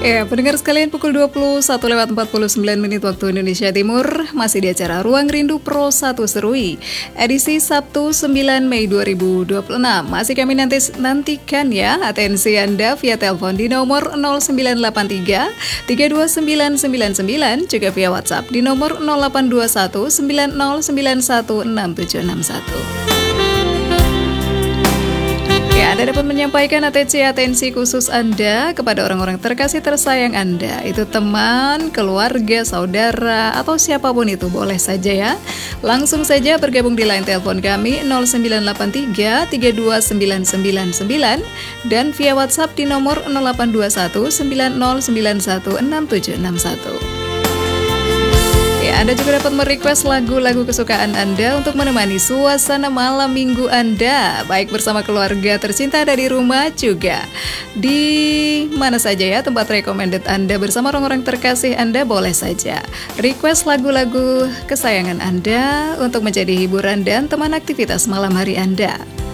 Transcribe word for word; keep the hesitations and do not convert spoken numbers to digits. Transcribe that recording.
Ya, pendengar sekalian, pukul dua puluh satu lewat empat puluh sembilan menit waktu Indonesia Timur, masih di acara Ruang Rindu Pro satu Serui, edisi Sabtu sembilan Mei dua ribu dua puluh enam. Masih kami nanti nantikan ya, atensi Anda via telepon di nomor nol sembilan delapan tiga tiga dua sembilan sembilan sembilan, juga via WhatsApp di nomor nol delapan dua satu sembilan nol sembilan satu enam tujuh enam satu. Ya, Anda dapat menyampaikan atensi-atensi khusus Anda kepada orang-orang terkasih tersayang Anda. Itu teman, keluarga, saudara, atau siapapun itu, boleh saja ya. Langsung saja bergabung di line telepon kami nol sembilan delapan tiga tiga dua sembilan sembilan sembilan dan via WhatsApp di nomor nol delapan dua satu sembilan nol sembilan satu enam tujuh enam satu. Ya, Anda juga dapat merequest lagu-lagu kesukaan Anda untuk menemani suasana malam minggu Anda, baik bersama keluarga tercinta dari rumah, juga di mana saja ya tempat recommended Anda bersama orang-orang terkasih Anda, boleh saja request lagu-lagu kesayangan Anda untuk menjadi hiburan dan teman aktivitas malam hari Anda.